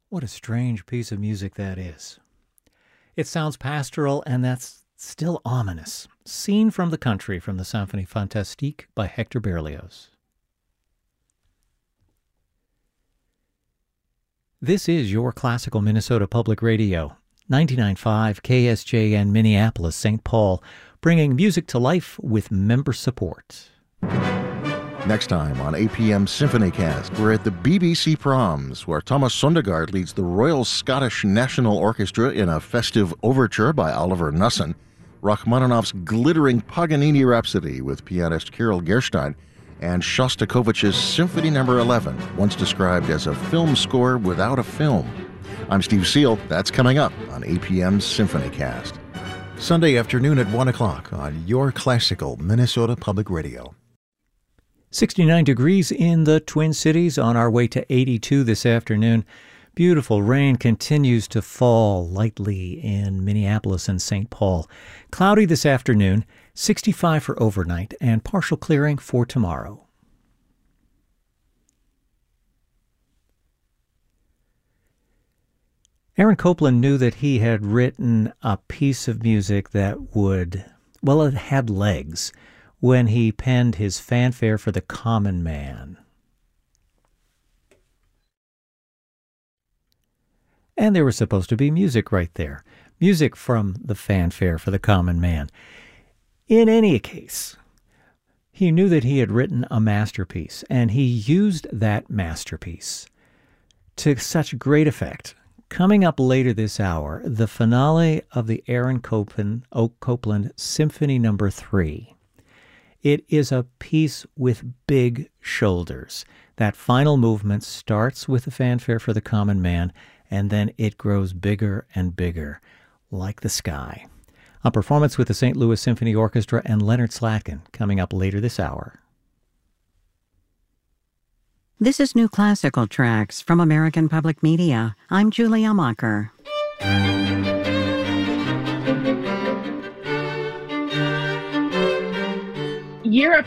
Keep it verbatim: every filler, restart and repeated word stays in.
What a strange piece of music that is. It sounds pastoral, and that's still ominous. Scene from the Country from the Symphonie Fantastique by Hector Berlioz. This is your classical Minnesota Public Radio, ninety-nine point five K S J N Minneapolis, Saint Paul, bringing music to life with member support. Next time on A P M SymphonyCast, we're at the B B C Proms, where Thomas Sondergaard leads the Royal Scottish National Orchestra in a festive overture by Oliver Nussin, Rachmaninoff's glittering Paganini Rhapsody with pianist Kirill Gerstein, and Shostakovich's Symphony Number eleven, once described as a film score without a film. I'm Steve Seal. That's coming up on A P M SymphonyCast. Sunday afternoon at one o'clock on your classical Minnesota Public Radio. sixty-nine degrees in the Twin Cities, on our way to eighty-two this afternoon. Beautiful rain continues to fall lightly in Minneapolis and Saint Paul. Cloudy this afternoon, sixty-five for overnight, and partial clearing for tomorrow. Aaron Copland knew that he had written a piece of music that would, well, it had legs, when he penned his Fanfare for the Common Man. And there was supposed to be music right there. Music from the Fanfare for the Common Man. In any case, he knew that he had written a masterpiece, and he used that masterpiece to such great effect. Coming up later this hour, the finale of the Aaron Copland, Oak Copeland Symphony Number three. It is a piece with big shoulders. That final movement starts with the Fanfare for the Common Man, and then it grows bigger and bigger, like the sky. A performance with the Saint Louis Symphony Orchestra and Leonard Slatkin coming up later this hour. This is New Classical Tracks from American Public Media. I'm Julia Mocker. Europe